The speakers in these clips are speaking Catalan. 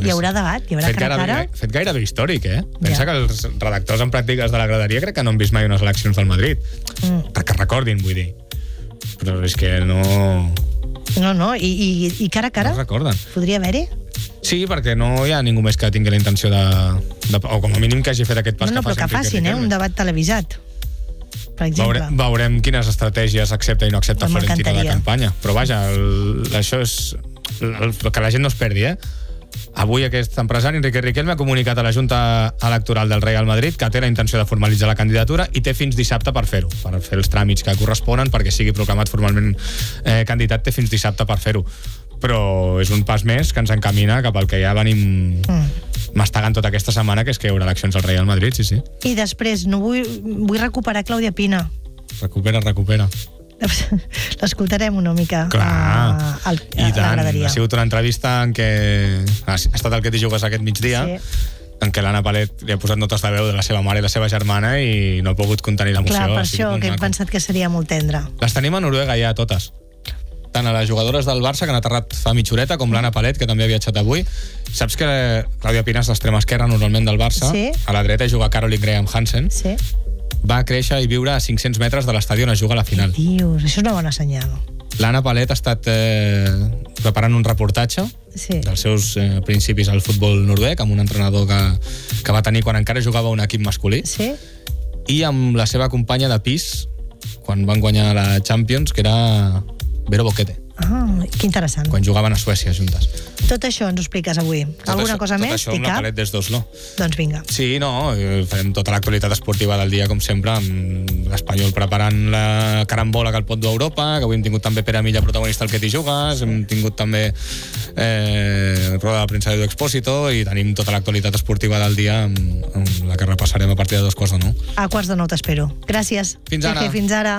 Hi haurà debat, hi haurà cara. Fet gairebé històric, Pensa que els redactors en pràctiques de la graderia crec que no han vist mai unes eleccions del Madrid. Perquè recordin, vull dir. Però és que no... No, i cara a cara? No recorden. Podria haver-hi? Sí, perquè no hi ha ningú més que tingui la intenció de o com a mínim que hagi fet aquest pas però que facin, un debat televisat, per exemple. Veurem quines estratègies accepta i no accepta Florentino de campanya. Però vaja, això és... que la gent no es perdi, Avui aquest empresari, Enrique Riquelme, ha comunicat a la Junta Electoral del Real Madrid que té la intenció de formalitzar la candidatura i té fins dissabte per fer-ho, per fer els tràmits que corresponen perquè sigui proclamat formalment candidat, té fins dissabte per fer-ho. Però és un pas més que ens encamina cap al que ja venim mastegant tota aquesta setmana, que és que hi haurà eleccions al Real Madrid, sí. I després, no vull recuperar Clàudia Pina. Recupera. L'escoltarem una mica. Clar, i tant. Ha sigut una entrevista en què ha estat el que t'hi jugues aquest migdia, en què l'Anna Palet li ha posat notes de veu de la seva mare i la seva germana i no ha pogut contenir l'emoció. Clar, per això que he pensat que seria molt tendre. Les tenim a Noruega ja totes, tant a les jugadores del Barça, que han aterrat fa mitja horeta, com l'Anna Palet, que també ha viatjat avui. Saps que Clàudia Pina és l'extrema esquerra normalment del Barça? Sí. A la dreta juga Caroline Graham Hansen. Sí. Va créixer i viure a 500 metres de l'estadi on es juga a la final. Què dius? Això és una bona senyal. L'Anna Palet ha estat preparant un reportatge dels seus principis al futbol noruec, amb un entrenador que va tenir quan encara jugava un equip masculí, i amb la seva companya de pis quan van guanyar la Champions, que era Vero Boquete. Que interessant. Quan jugaven a Suècia juntes. Tot això ens ho expliques avui. Alguna cosa més? Tot això amb la Palet des d'Oslo. Doncs vinga. Sí, farem tota l'actualitat esportiva del dia, com sempre, amb l'Espanyol preparant la carambola que el pot dur a Europa, que avui hem tingut també Pere Milla, protagonista al Que t'hi jugues, hem tingut també roda de premsa d'Edu Expósito, i tenim tota l'actualitat esportiva del dia amb la que repassarem a partir de 2:15. A 8:15 t'espero. Gràcies. Fins ara. Fins ara.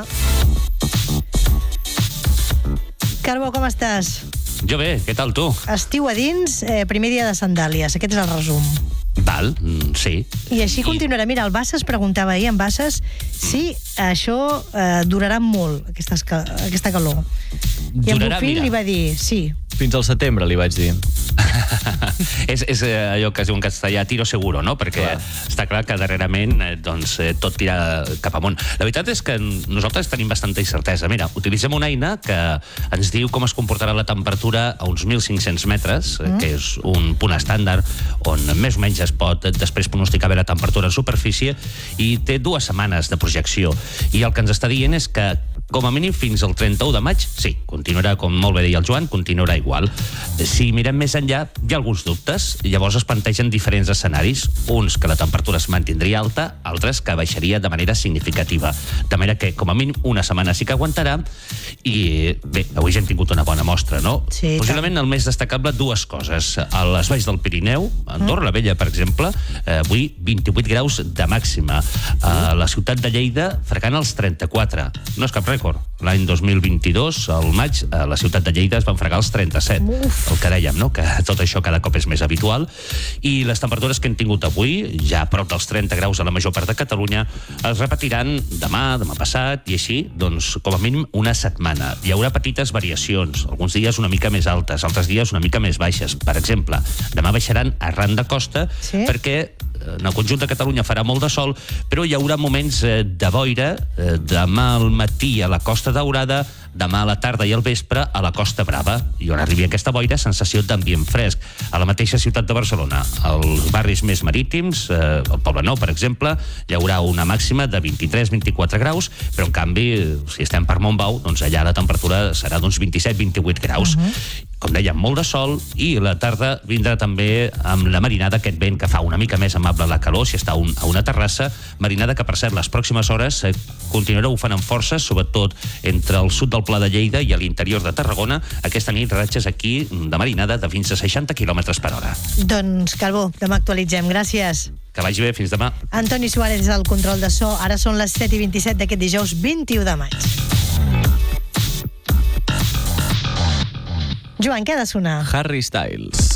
Carbó, com estàs? Jo bé, què tal tu? Estiu a dins, primer dia de sandàlies. Aquest és el resum. Val, sí. I així continuarà. Mira, el Bassas preguntava ahir, en Bassas, si això durarà molt, aquesta calor. I en Bufín li va dir sí. Fins al setembre, li vaig dir. És allò que es diu en castellà tiro seguro, no? Perquè està clar que darrerament tot tira cap amunt. La veritat és que nosaltres tenim bastanta incertesa. Mira, utilitzem una eina que ens diu com es comportarà la temperatura a uns 1.500 metres, que és un punt estàndard on més o menys es pot després pronosticar bé la temperatura en superfície, i té 2 setmanes de projecció. I el que ens està dient és que com a mínim fins al 31 de maig, sí, continuarà, com molt bé deia el Joan, continuarà igual. Si mirem més enllà, hi ha alguns dubtes. Llavors es plantegen diferents escenaris. Uns que la temperatura es mantindria alta, altres que baixaria de manera significativa. De manera que, com a mínim, una setmana sí que aguantarà. I bé, avui ja hem tingut una bona mostra, no? Sí, possiblement el més destacable, 2 coses. A les valls del Pirineu, a Andorra la Vella, per exemple, avui 28 graus de màxima. A la ciutat de Lleida, fregant els 34. No és cap rècord. L'any 2022, al maig, a la ciutat de Lleida es van fregar els 37. El que dèiem, no? Que tot això cada cop és més habitual. I les temperatures que hem tingut avui, ja a prop dels 30 graus a la major part de Catalunya, es repetiran demà passat, i així, doncs, com a mínim una setmana. Hi haurà petites variacions, alguns dies una mica més altes, altres dies una mica més baixes. Per exemple, demà baixaran arran de costa, perquè en el conjunt de Catalunya farà molt de sol, però hi haurà moments de boira, demà al matí a la Costa Daurada, demà a la tarda i al vespre a la Costa Brava. I on arribi aquesta boira, sensació d'ambient fresc. A la mateixa ciutat de Barcelona, als barris més marítims, al Poblenou, per exemple, hi haurà una màxima de 23-24 graus, però en canvi, si estem per Montbau, doncs allà la temperatura serà d'uns 27-28 graus. Com dèiem, molt de sol, i la tarda vindrà també amb la marinada, aquest vent que fa una mica més amable la calor, si està a una terrassa, marinada que, per cert, les pròximes hores continuarà bufant amb força, sobretot entre el sud del Pla de Lleida i a l'interior de Tarragona. Aquesta nit ratxes aquí de marinada de fins a 60 km/h. Doncs, Calvo, demà actualitzem. Gràcies. Que vagi bé, fins demà. Antoni Suárez al control de so. Ara són les 7:27 d'aquest dijous 21 de maig. Joan, què ha de sonar? Harry Styles.